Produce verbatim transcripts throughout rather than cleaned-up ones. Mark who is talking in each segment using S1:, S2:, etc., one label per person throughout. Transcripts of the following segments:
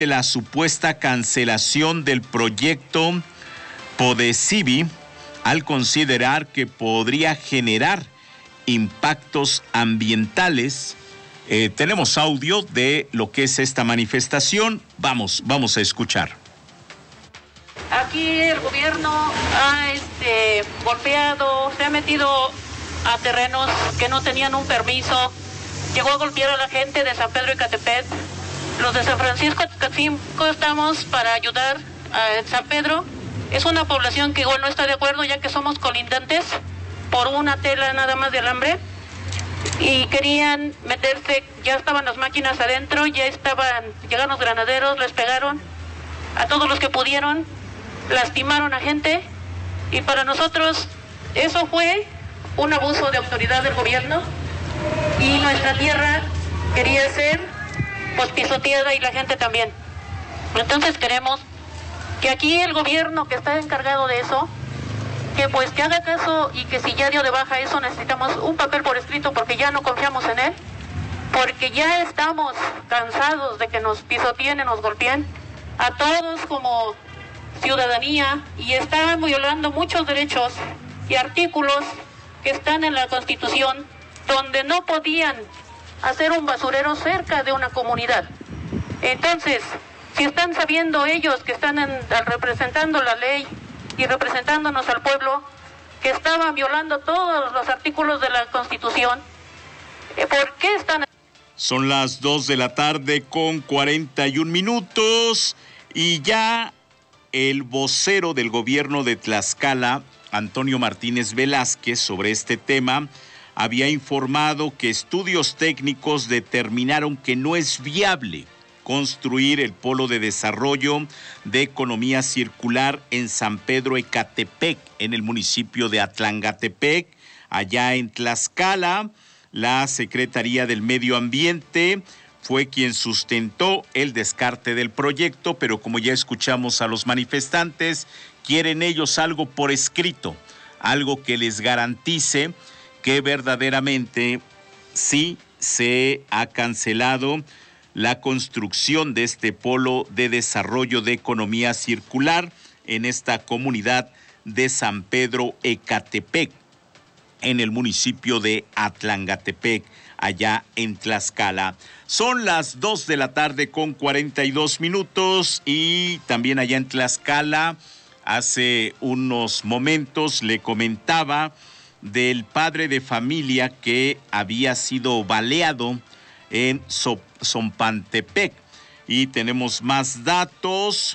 S1: la supuesta cancelación del proyecto Podesivi al considerar que podría generar impactos ambientales. Eh, tenemos audio de lo que es esta manifestación. Vamos, vamos a escuchar.
S2: Aquí el gobierno ha este, golpeado, se ha metido a terrenos que no tenían un permiso. Llegó a golpear a la gente de San Pedro Ecatepec. Los de San Francisco Atzinco estamos para ayudar a San Pedro. Es una población que igual no está de acuerdo, ya que somos colindantes por una tela nada más de alambre. Y querían meterse, ya estaban las máquinas adentro, ya estaban, llegaron los granaderos, les pegaron a todos los que pudieron, lastimaron a gente. Y para nosotros eso fue un abuso de autoridad del gobierno. Y nuestra tierra quería ser pues pisoteada y la gente también. Entonces queremos que aquí el gobierno que está encargado de eso, que pues que haga caso y que si ya dio de baja eso necesitamos un papel por escrito porque ya no confiamos en él, porque ya estamos cansados de que nos pisoteen y nos golpeen a todos como ciudadanía y están violando muchos derechos y artículos que están en la Constitución donde no podían hacer un basurero cerca de una comunidad. Entonces, si están sabiendo ellos que están en, representando la ley y representándonos al pueblo, que estaban violando todos los artículos de la Constitución, ¿por qué están?
S1: Son las dos de la tarde con cuarenta y un minutos y ya el vocero del gobierno de Tlaxcala, Antonio Martínez Velázquez, sobre este tema, había informado que estudios técnicos determinaron que no es viable construir el polo de desarrollo de economía circular en San Pedro Ecatepec, en el municipio de Atlangatepec, allá en Tlaxcala. La Secretaría del Medio Ambiente fue quien sustentó el descarte del proyecto, pero como ya escuchamos a los manifestantes, quieren ellos algo por escrito, algo que les garantice que verdaderamente sí se ha cancelado la construcción de este polo de desarrollo de economía circular en esta comunidad de San Pedro Ecatepec, en el municipio de Atlangatepec, allá en Tlaxcala. Son las dos de la tarde con cuarenta y dos minutos y también allá en Tlaxcala, hace unos momentos le comentaba del padre de familia que había sido baleado en Zompantepec. Y tenemos más datos.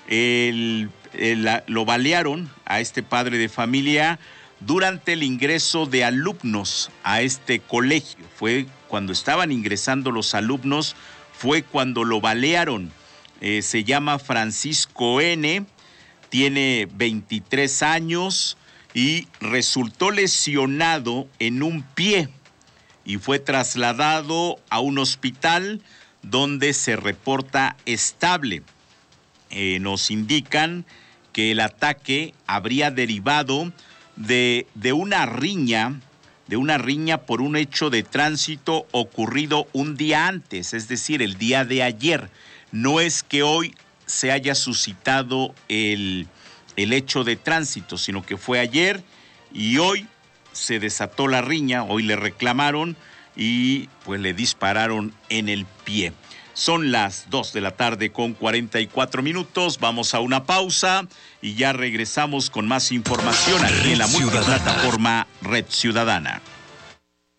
S1: El, el, lo balearon a este padre de familia durante el ingreso de alumnos a este colegio. Fue cuando estaban ingresando los alumnos, fue cuando lo balearon. Eh, se llama Francisco N., tiene veintitrés años y resultó lesionado en un pie y fue trasladado a un hospital donde se reporta estable. Eh, nos indican que el ataque habría derivado de, de una riña, de una riña por un hecho de tránsito ocurrido un día antes, es decir, el día de ayer. No es que hoy se haya suscitado el, el hecho de tránsito, sino que fue ayer y hoy se desató la riña, hoy le reclamaron y pues le dispararon en el pie. Son las dos de la tarde con cuarenta y cuatro minutos, vamos a una pausa y ya regresamos con más información aquí en la multiplataforma Red Ciudadana.